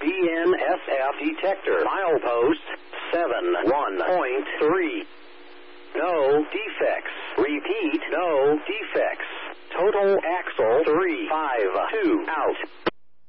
BNSF detector. Milepost 71.3. No defects. Repeat, no defects. Total axle 352 out.